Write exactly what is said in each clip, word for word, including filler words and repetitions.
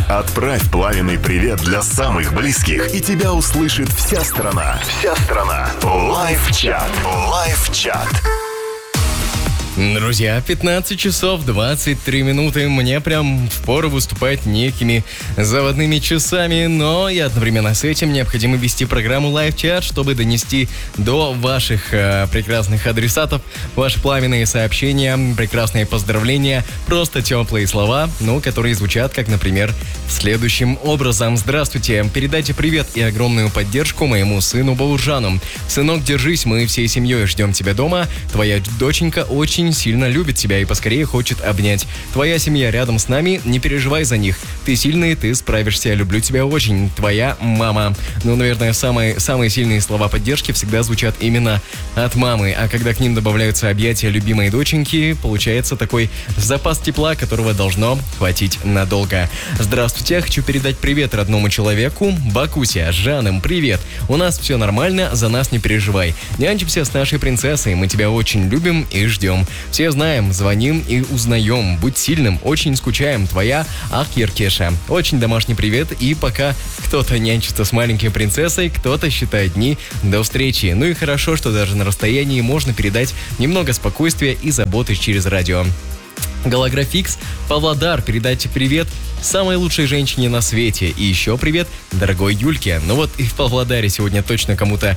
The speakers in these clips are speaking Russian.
Отправь пламенный привет для самых близких, и тебя услышит вся страна. Вся страна. Лайв-чат. Лайв-чат. Друзья, пятнадцать часов двадцать три минуты. Мне прям впору выступать некими заводными часами, но и одновременно с этим необходимо вести программу Лайв-чат, чтобы донести до ваших э, прекрасных адресатов ваши пламенные сообщения, прекрасные поздравления, просто теплые слова, ну, которые звучат, как, например, следующим образом. Здравствуйте, передайте привет и огромную поддержку моему сыну Бауржану. Сынок, держись, мы всей семьей ждем тебя дома. Твоя доченька очень сильно любит тебя и поскорее хочет обнять. Твоя семья рядом с нами, не переживай за них. Ты сильный, ты справишься, люблю тебя очень. Твоя мама. Ну, наверное, самые, самые сильные слова поддержки всегда звучат именно от мамы. А когда к ним добавляются объятия любимой доченьки, получается такой запас тепла, которого должно хватить надолго. Здравствуйте, хочу передать привет родному человеку. Бакуся, Жаным, привет. У нас все нормально, за нас не переживай. Нянчимся с нашей принцессой, мы тебя очень любим и ждем. Все знаем, звоним и узнаем. Будь сильным, очень скучаем. Твоя Ахиркеша. Очень домашний привет. И пока кто-то нянчится с маленькой принцессой, кто-то считает дни до встречи. Ну и хорошо, что даже на расстоянии можно передать немного спокойствия и заботы через радио. Голографикс, Павлодар, передайте привет самой лучшей женщине на свете. И еще привет дорогой Юльке. Ну вот и в Павлодаре сегодня точно кому-то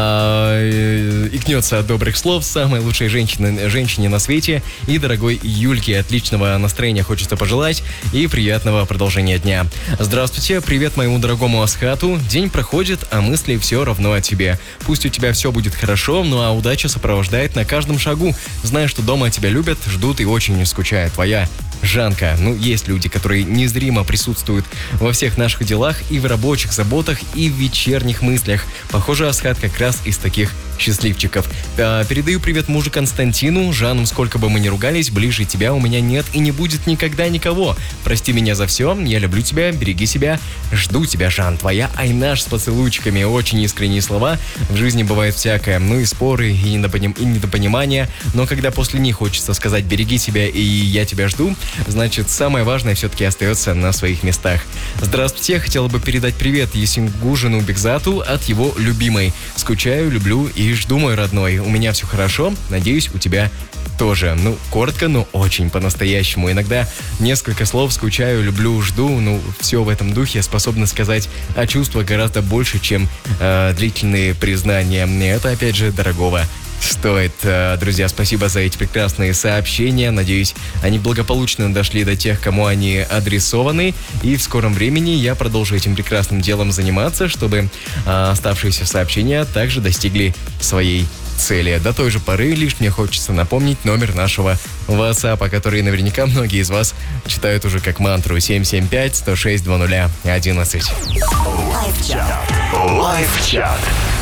э, икнется от добрых слов. Самой лучшей женщине, женщине на свете и дорогой Юльке. Отличного настроения хочется пожелать и приятного продолжения дня. Здравствуйте, привет моему дорогому Асхату. День проходит, а мысли все равно о тебе. Пусть у тебя все будет хорошо, ну а удача сопровождает на каждом шагу. Знаю, что дома тебя любят, ждут и очень скучают. Твоя Жанка. Ну, есть люди, которые незримо присутствуют во всех наших делах и в рабочих заботах, и в вечерних мыслях. Похоже, Асхат как раз из таких счастливчиков. А, передаю привет мужу Константину. Жаном, сколько бы мы ни ругались, ближе тебя у меня нет и не будет никогда никого. Прости меня за все, я люблю тебя, береги себя, жду тебя, Жан. Твоя Айнаш с поцелуйчиками. Очень искренние слова. В жизни бывает всякое. Ну и споры, и недопоним... и недопонимания. Но когда после них хочется сказать «береги себя» и «я тебя жду», значит, самое важное все-таки остается на своих местах. Здравствуйте, хотела бы передать привет Есингужину Бекзату от его любимой. Скучаю, люблю и жду, мой родной. У меня все хорошо, надеюсь, у тебя тоже. Ну, коротко, но очень по-настоящему. Иногда несколько слов «скучаю», «люблю», «жду», ну, все в этом духе способно сказать о чувствах гораздо больше, чем э, длительные признания. Это, опять же, дорогого стоит. Друзья, спасибо за эти прекрасные сообщения. Надеюсь, они благополучно дошли до тех, кому они адресованы. И в скором времени я продолжу этим прекрасным делом заниматься, чтобы а, оставшиеся сообщения также достигли своей цели. До той же поры лишь мне хочется напомнить номер нашего WhatsApp, который наверняка многие из вас читают уже как мантру: семь семь пять сто шесть двадцать один один. Лайв-чат. Лайв-чат.